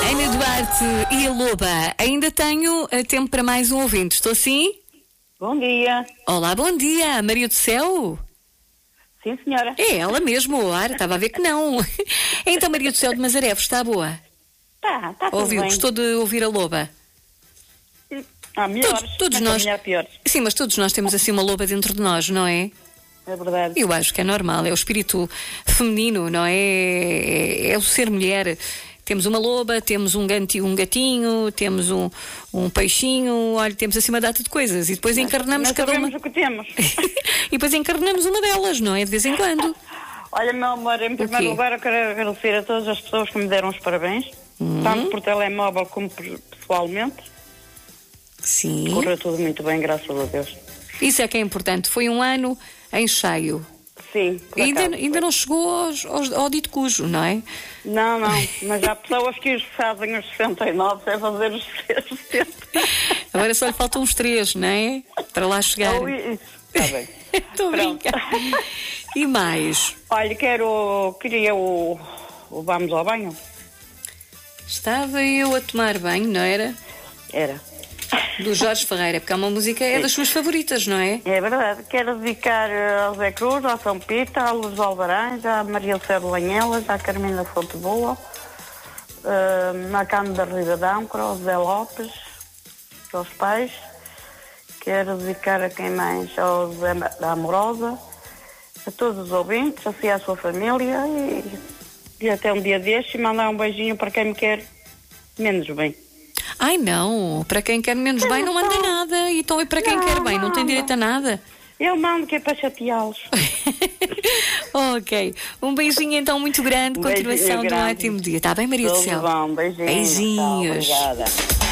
Ana Duarte e a Loba. Ainda tenho tempo para mais um ouvinte. Estou sim? Bom dia. Olá, bom dia. Maria do Céu? Sim, senhora. É ela mesmo, Ora, estava a ver que não. Então, Maria do Céu de Mazarevo, está boa? Tá tudo Ouviu? bem. Gostou de ouvir a Loba? Há melhores. Todos mas nós. também há piores. Sim, mas todos nós temos assim uma loba dentro de nós, não é? É verdade. Eu acho que é normal, é o espírito feminino, não é? É o ser mulher. Temos uma loba, temos um gatinho, temos um peixinho, olha, temos assim uma data de coisas e depois encarnamos Nós cada uma. sabemos o que temos. E depois encarnamos uma delas, não é? De vez em quando. Olha, meu amor, em primeiro lugar eu quero agradecer a todas as pessoas que me deram os parabéns, tanto por telemóvel como pessoalmente. Sim. Correu tudo muito bem, graças a Deus. Isso é que é importante. Foi um ano em cheio. Sim, por acaso, Ainda não chegou ao dito cujo, não é? Não, mas há pessoas que fazem os 69 sem fazer os 60. Agora só lhe faltam uns 3, não é? Para lá chegar. Oh, isso. Está bem. Estou a brincar. E mais? Olha, queria o Vamos ao Banho. Estava eu a tomar banho, não era? Era. Do Jorge Ferreira, porque é uma música é das suas favoritas, não é? É verdade. Quero dedicar ao Zé Cruz, ao São Pita, à Luz Alvarães, à Maria Céu de Lanhelas, à Carmina Fonte Boa, à Câmara da Ribadão, ao Zé Lopes, aos pais. Quero dedicar a quem mais? Ao Zé da Amorosa, a todos os ouvintes, assim à sua família e até um dia deste e mandar um beijinho para quem me quer menos bem. Ai não, para quem quer menos bem não manda nada. Então e para quem quer bem não tem direito a nada? Eu mando que é para chateá-los. Ok, um beijinho então muito grande, continuação de um ótimo dia. Está bem, Maria do Céu? Tudo bom, beijinhos. Beijinhos. Tá, obrigada.